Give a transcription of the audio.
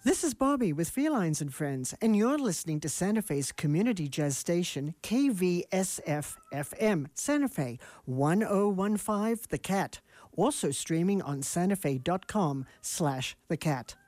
This is Bobby with Felines and Friends, and you're listening to Santa Fe's community jazz station, KVSF-FM, Santa Fe, 1015 The Cat. Also streaming on santafe.com/thecat.